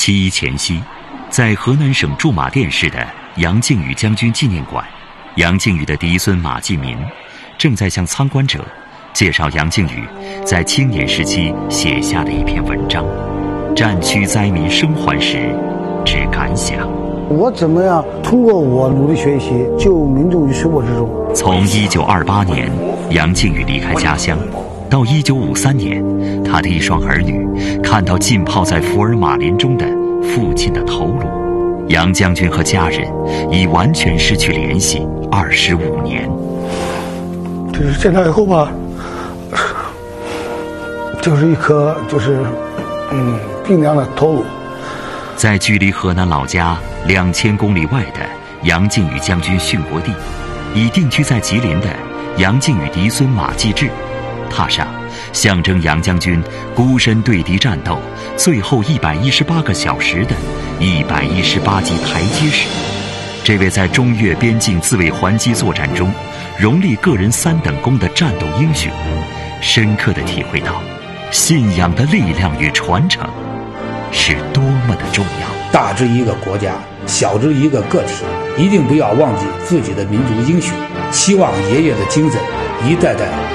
7·1前夕，在河南省驻马店市的杨靖宇将军纪念馆，杨靖宇的嫡孙马继民正在向参观者介绍杨靖宇在青年时期写下的一篇文章《战区灾民生还时之感想》。 我怎么样通过我努力学习，救民众于水火之中。 从1928年杨靖宇离开家乡，到1953年，他的一双儿女看到浸泡在福尔马林中的父亲的头颅，杨将军和家人已完全失去联系25年。 就是见到以后吧，就是一颗冰凉的头颅。 在距离河南老家2000公里外的杨靖宇将军殉国地，已定居在吉林的杨靖宇嫡孙马继志，踏上象征杨将军孤身对敌战斗最后118个小时的118级台阶时，这位在中越边境自卫还击作战中荣立个人3等功的战斗英雄，深刻地体会到信仰的力量与传承是多么的重要。 大至一个国家，小至一个个体，一定不要忘记自己的民族英雄，希望爷爷的精神一代代